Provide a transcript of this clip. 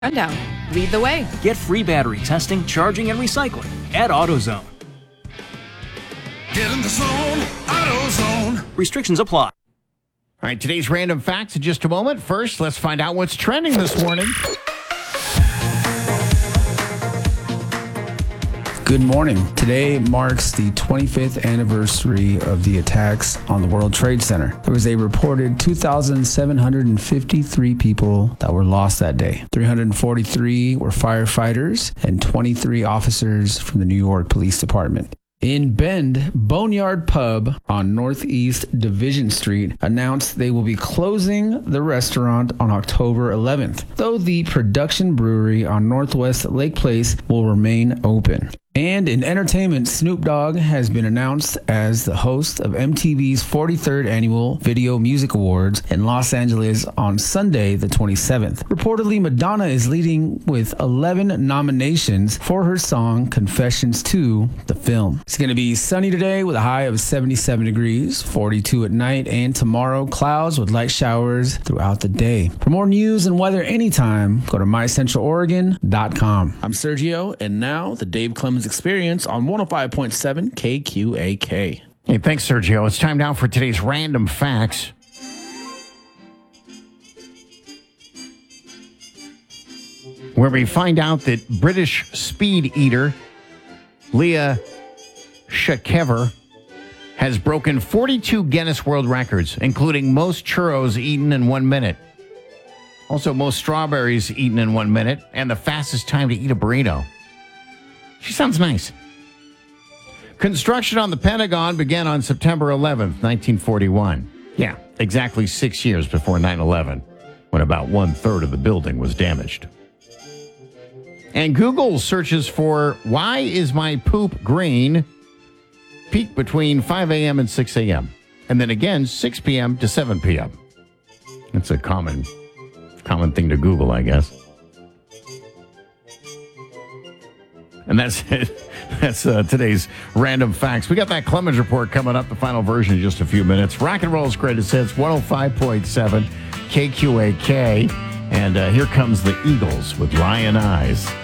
Rundown. Lead the way. Get free battery testing, charging, and recycling at AutoZone. Get in the zone, AutoZone. Restrictions apply. All right, today's random facts in just a moment. First, let's find out what's trending this morning. Good morning. Today marks the 25th anniversary of the attacks on the World Trade Center. There was a reported 2,753 people that were lost that day. 343 were firefighters and 23 officers from the New York Police Department. In Bend, Boneyard Pub on Northeast Division Street announced they will be closing the restaurant on October 11th, though the production brewery on Northwest Lake Place will remain open. And in entertainment, Snoop Dogg has been announced as the host of MTV's 43rd Annual Video Music Awards in Los Angeles on Sunday, the 27th. Reportedly, Madonna is leading with 11 nominations for her song Confessions 2, the film. It's going to be sunny today with a high of 77 degrees, 42 at night, and tomorrow, clouds with light showers throughout the day. For more news and weather anytime, go to mycentraloregon.com. I'm Sergio, and now the Dave Clemens Experience on 105.7 KQAK. Hey, thanks, Sergio. It's time now for today's random facts. Where we find out that British speed eater Leah Shakever has broken 42 Guinness World Records, including most churros eaten in 1 minute. Also, most strawberries eaten in 1 minute, and the fastest time to eat a burrito. She sounds nice. Construction on the Pentagon began on September 11th, 1941. Yeah, exactly 6 years before 9/11, when about 1/3 of the building was damaged. And Google searches for "Why is my poop green?" peak between 5 a.m. and 6 a.m. And then again, 6 p.m. to 7 p.m. It's a common thing to Google, I guess. And that's it. That's today's random facts. We got that Clemens Report coming up, the final version in just a few minutes. Rock and Roll's greatest hits, 105.7 KQAK. And here comes the Eagles with Lion Eyes.